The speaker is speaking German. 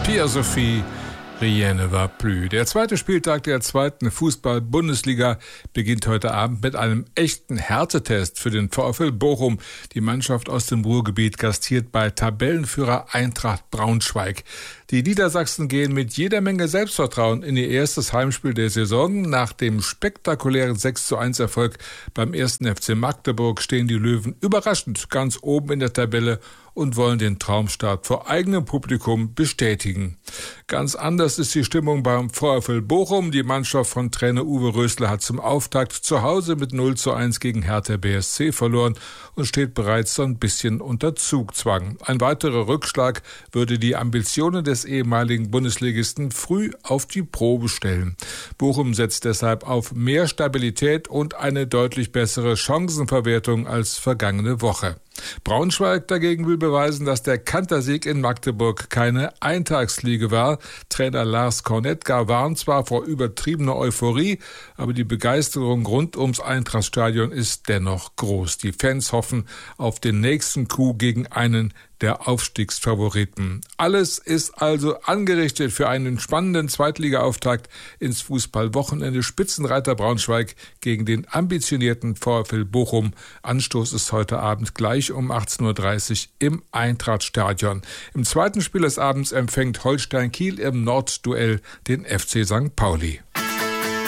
Sophie, rien ne va plus. Der zweite Spieltag der zweiten Fußball-Bundesliga beginnt heute Abend mit einem echten Härtetest für den VfL Bochum. Die Mannschaft aus dem Ruhrgebiet gastiert bei Tabellenführer Eintracht Braunschweig. Die Niedersachsen gehen mit jeder Menge Selbstvertrauen in ihr erstes Heimspiel der Saison. Nach dem spektakulären 6:1 Erfolg beim 1. FC Magdeburg stehen die Löwen überraschend ganz oben in der Tabelle und wollen den Traumstart vor eigenem Publikum bestätigen. Ganz anders ist die Stimmung beim VfL Bochum. Die Mannschaft von Trainer Uwe Rösler hat zum Auftakt zu Hause mit 0:1 gegen Hertha BSC verloren und steht bereits so ein bisschen unter Zugzwang. Ein weiterer Rückschlag würde die Ambitionen des ehemaligen Bundesligisten früh auf die Probe stellen. Bochum setzt deshalb auf mehr Stabilität und eine deutlich bessere Chancenverwertung als vergangene Woche. Braunschweig dagegen will beweisen, dass der Kantersieg in Magdeburg keine Eintagsfliege war. Trainer Lars Kornetka warnt zwar vor übertriebener Euphorie, aber die Begeisterung rund ums Eintrachtstadion ist dennoch groß. Die Fans hoffen auf den nächsten Coup gegen einen der Aufstiegsfavoriten. Alles ist also angerichtet für einen spannenden Zweitliga-Auftakt ins Fußballwochenende. Spitzenreiter Braunschweig gegen den ambitionierten VfL Bochum. Anstoß ist heute Abend gleich um 18:30 Uhr im Eintrachtstadion. Im zweiten Spiel des Abends empfängt Holstein Kiel im Nordduell den FC St. Pauli.